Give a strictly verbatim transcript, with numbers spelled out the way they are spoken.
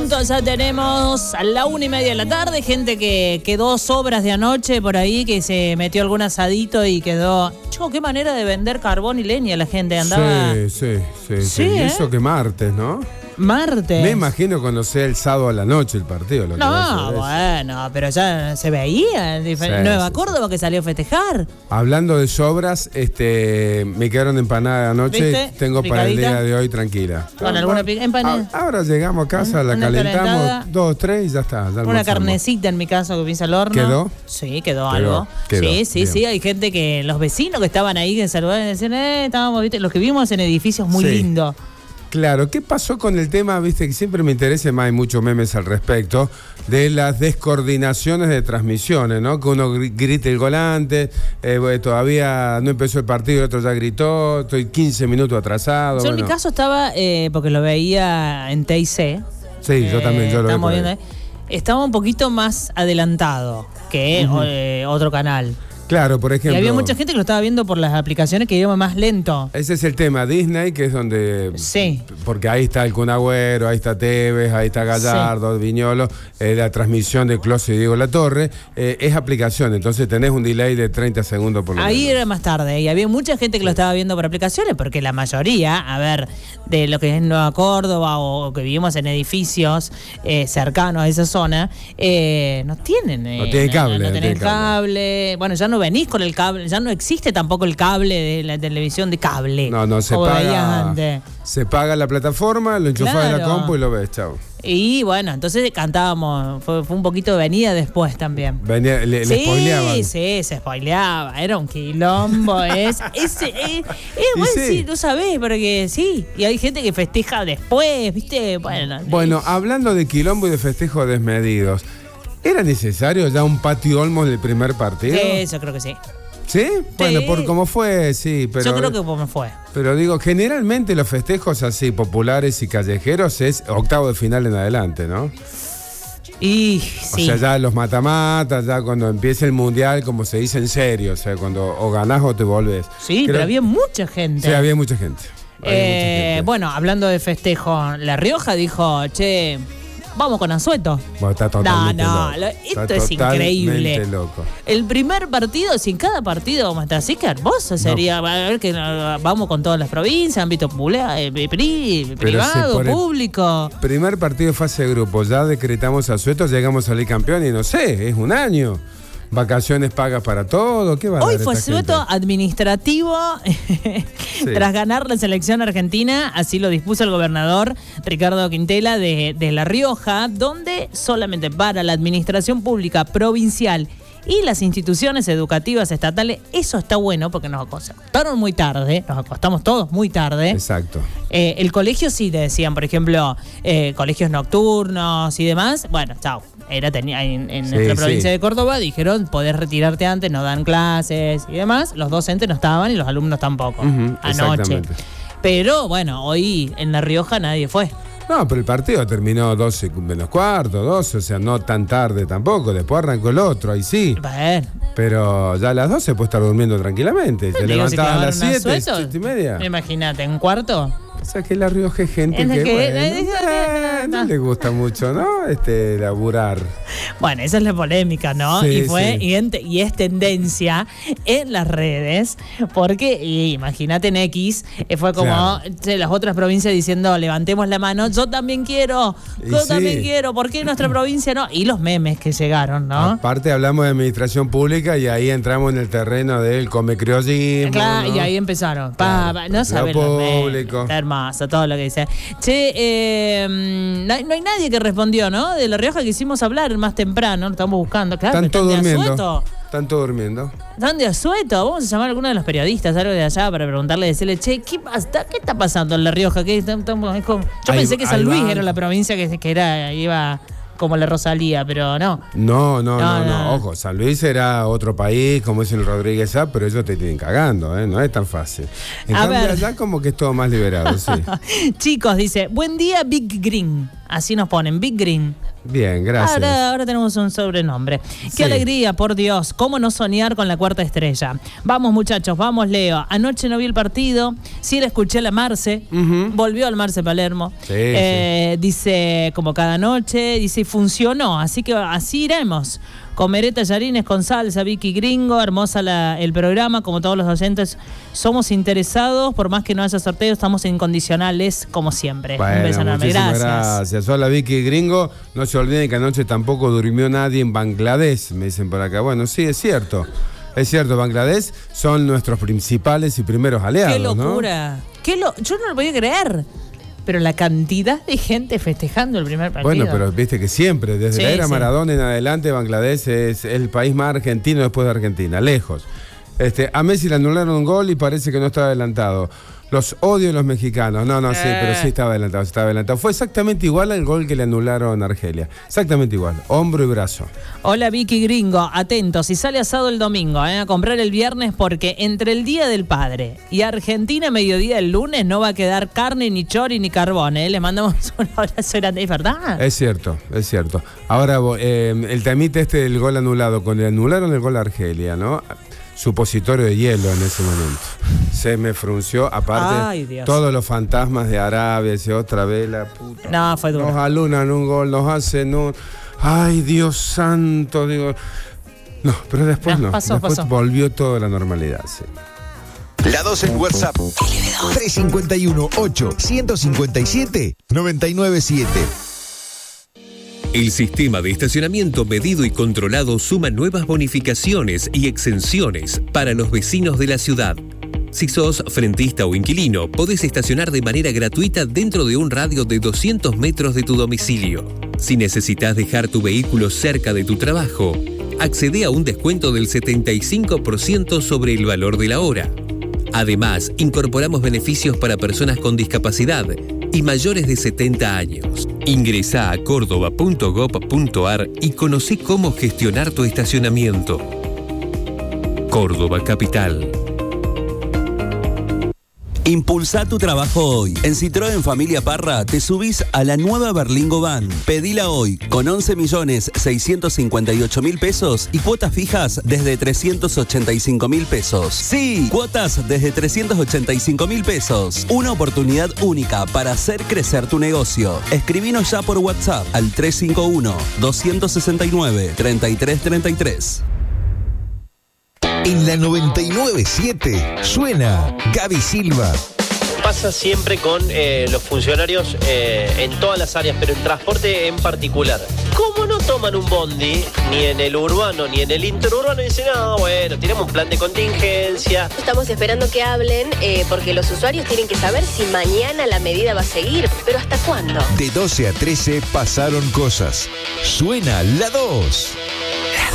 minutos ya tenemos a la una y media de la tarde. Gente que quedó sobras de anoche por ahí, que se metió algún asadito y quedó... Chico, qué manera de vender carbón y leña la gente. Andaba... Sí, sí, sí. Sí, sí. ¿eh? Y eso que martes, ¿no? Martes. Me imagino cuando sea el sábado a la noche el partido. Lo que va a No, ser eso. bueno, pero ya se veía. En difer- Sí, Nueva sí, Córdoba que salió a festejar. Hablando de sobras, este, me quedaron empanadas anoche. ¿Viste? Tengo para el Picadita. día de hoy tranquila. Con alguna pica- empanada. A- Ahora llegamos a casa, la Una calentada. calentamos, dos, tres y ya está. ya Una almorzamos. carnecita en mi caso que pisa al horno. ¿Quedó? Sí, quedó, Quedó, algo. quedó, sí, sí, bien. sí. Hay gente que, los vecinos que estaban ahí, que saludaban y decían, eh, estábamos, viste, los que vivimos en edificios muy Sí. lindos. Claro, ¿qué pasó con el tema? Viste que siempre me interesa, más hay muchos memes al respecto, de las descoordinaciones de transmisiones, ¿no? Que uno gri- grite el gol antes, eh, bueno, todavía no empezó el partido, el otro ya gritó, estoy quince minutos atrasado. Yo en mi bueno. caso estaba, eh, porque lo veía en T I C. Sí, yo también, yo lo veo Estamos por ahí. viendo ahí. Estaba un poquito más adelantado que Ujú. eh, otro canal. Claro, por Y ejemplo. había mucha gente que lo estaba viendo por las aplicaciones que iba más lento. Ese es el tema, Disney, que es donde... Sí. Porque ahí está el Kun Agüero, ahí está Tevez, ahí está Gallardo, Viñolo, eh, la transmisión de Close y Diego Latorre, eh, es aplicación, entonces tenés un delay de treinta segundos por lo Ahí menos. era más tarde y había mucha gente que lo estaba viendo por aplicaciones porque la mayoría, a ver, de lo que es Nueva Córdoba o que vivimos en edificios eh, cercanos a esa zona, eh, no tienen... eh, No tiene cable, No, no tienen tiene cable. Bueno, ya no venís con el cable, ya no existe tampoco el cable de la televisión de cable. No, no, se como veías paga, antes. se paga la plataforma, lo enchufás de la Claro. compu y lo ves, chao. Y bueno, entonces cantábamos, fue, fue un poquito de venida después también. Venía, le, le Sí, spoileaban. sí, se spoileaba, era un quilombo, es, es, es, es Y vos sí. sí, no sabés, porque sí, y hay gente que festeja después, ¿viste? Bueno, Bueno, hablando de quilombo y de festejos desmedidos, ¿era necesario ya un patio Olmos del primer partido? sí, yo creo que sí. ¿Sí? Bueno, Sí. por cómo fue, sí, pero... yo creo que como fue. Pero digo, generalmente los festejos así populares y callejeros es octavo de final en adelante, ¿no? Y O sí. sea, ya los mata-matas, ya cuando empieza el mundial, como se dice en serio, o sea, cuando o ganás o te volvés. Sí, Creo- pero había mucha gente. Sí, había mucha gente. Había Eh, mucha gente. bueno, hablando de festejo, La Rioja dijo, che, vamos con Asueto. Bueno, está No, totalmente no, loco. lo- Está esto es increíble. totalmente loco. El primer partido, si en cada partido vamos a estar así, que hermoso sería. A ver que eh, vamos con todas las provincias, ámbito popular, eh, pri- privado, por el- público. Primer partido de fase de grupo, ya decretamos a Sueto, llegamos a salir campeón y no sé, es un año. Vacaciones pagas para todo, ¿qué va a Hoy dar fue esta sueto gente? administrativo tras ganar la selección argentina, así lo dispuso el gobernador Ricardo Quintela de, de La Rioja, donde solamente para la administración pública provincial y las instituciones educativas estatales, eso está bueno porque nos acostaron muy tarde, nos acostamos todos muy tarde. Exacto. Eh, el colegio sí te decían, por ejemplo, eh, colegios nocturnos y demás. Bueno, chao. Era, tenía, en, en Sí, nuestra sí. provincia de Córdoba dijeron, podés retirarte antes, no dan clases y demás. Los docentes no estaban y los alumnos tampoco. Ujú, anoche. exactamente. Pero bueno, hoy en La Rioja nadie fue. No, pero el partido terminó doce menos cuarto, doce, o sea, no tan tarde tampoco. Después arrancó el otro, ahí sí. Bueno, Pero ya a las doce puede estar durmiendo tranquilamente. Te digo, si levantás a las clavaron siete, Asueto, siete y media. imagínate, en cuarto. O sea que La Rioja es gente Es que, que- bueno, es- eh, no le gusta mucho, ¿no? Este, laburar. Bueno, esa es la polémica, ¿no? Sí, y fue sí. y, en- y es tendencia en las redes, porque y imagínate en X, eh, fue como Claro. che, las otras provincias diciendo, levantemos la mano, yo también quiero, Y yo sí. también quiero, ¿por qué nuestra provincia no? Y los memes que llegaron, ¿no? Aparte hablamos de administración pública y ahí entramos en el terreno del come criollismo. Claro, ¿no? y ahí empezaron. Pa, Claro, pa, no lo saben los memes. público. Está hermoso todo lo que dice. Che, eh, no, hay, no hay nadie que respondió, ¿no? De La Rioja quisimos hablar más temprano, lo estamos buscando. Claro, Están pero todos están de durmiendo. asueto. Están todos durmiendo. Están de asueto. Vamos a llamar a alguno de los periodistas, algo de allá, para preguntarle, decirle, che, ¿qué pasa? ¿Qué está pasando en La Rioja? ¿Qué está- estamos- es como- Yo Ahí- pensé que San ahí Luis van. era la provincia que, que era, iba como la Rosalía, pero no. No, no, No, no, no, no. Ojo, San Luis era otro país, como dice el Rodríguez A, pero ellos te tienen cagando, ¿eh? No es tan fácil. En A cambio, ver. allá como que es todo más liberado, sí. Chicos, dice, buen día Big Green. Así nos ponen, Big Green. Bien, gracias. Ahora, ahora tenemos un sobrenombre. Qué Sí. alegría, por Dios. ¿Cómo no soñar con la cuarta estrella? Vamos, muchachos, vamos, Leo. Anoche no vi el partido. Sí la escuché a la Marce. Ujú. Volvió al Marce Palermo. Sí, Eh, dice, como cada noche, dice, funcionó. Así que así iremos. Comeré tallarines con salsa, Vicky Gringo. Hermosa la- el programa, como todos los oyentes. Somos interesados, por más que no haya sorteo, estamos incondicionales, como siempre. Bueno, Un beso enorme. muchísimas Gracias. gracias. Hola Vicky Gringo. No se olviden que anoche tampoco durmió nadie en Bangladesh, me dicen por acá. Bueno, sí, es cierto. Es cierto, Bangladesh son nuestros principales y primeros aliados, ¡Qué ¿no? locura! Qué lo- Yo no lo podía creer. Pero la cantidad de gente festejando el primer partido. Bueno, pero viste que siempre, desde Sí, la era sí. Maradona en adelante, Bangladesh es el país más argentino después de Argentina, lejos. Este, a Messi le anularon un gol y parece que no estaba adelantado. Los odio a los mexicanos. No, no, sí, Eh. pero sí estaba adelantado, sí estaba adelantado. Fue exactamente igual al gol que le anularon a Argelia. Exactamente igual, hombro y brazo. Hola Vicky Gringo, atento, si sale asado el domingo, eh, a comprar el viernes porque entre el Día del Padre y Argentina mediodía el lunes no va a quedar carne, ni chori, ni carbón, eh. Le mandamos un abrazo grande, ¿es verdad? Es cierto, es cierto. Ahora, vo- eh, el temite este del gol anulado, cuando le anularon el gol a Argelia, ¿no? Supositorio de hielo en ese momento. Se me frunció, aparte, Ay, Dios. todos los fantasmas de Arabia, ese otra vez la puta. No, fue duro. Nos alunan un gol, nos hacen un... Ay, Dios santo, digo... No, pero después No, no. pasó, después pasó. volvió toda la normalidad, sí. La dos en WhatsApp. tres cinco uno, ocho, uno cinco siete, nueve nueve siete. El sistema de estacionamiento medido y controlado suma nuevas bonificaciones y exenciones para los vecinos de la ciudad. Si sos frentista o inquilino, podés estacionar de manera gratuita dentro de un radio de doscientos metros de tu domicilio. Si necesitas dejar tu vehículo cerca de tu trabajo, accede a un descuento del setenta y cinco por ciento sobre el valor de la hora. Además, incorporamos beneficios para personas con discapacidad y mayores de setenta años. Ingresá a córdoba punto gob punto ar y conocí cómo gestionar tu estacionamiento. Córdoba Capital. Impulsá tu trabajo hoy. En Citroën Familia Parra te subís a la nueva Berlingo Van. Pedila hoy con once millones seiscientos cincuenta y ocho mil pesos y cuotas fijas desde trescientos ochenta y cinco mil pesos. Sí, cuotas desde trescientos ochenta y cinco mil pesos. Una oportunidad única para hacer crecer tu negocio. Escribinos ya por WhatsApp al tres cinco uno, dos seis nueve, tres tres tres tres. En la noventa y nueve siete suena Gaby Silva. Pasa siempre con eh, los funcionarios eh, en todas las áreas, pero en transporte en particular. ¿Cómo no toman un bondi, ni en el urbano, ni en el interurbano? Y dicen, no, bueno, tenemos un plan de contingencia. Estamos esperando que hablen eh, porque los usuarios tienen que saber si mañana la medida va a seguir, pero ¿hasta cuándo? De doce a trece pasaron cosas. Suena la dos.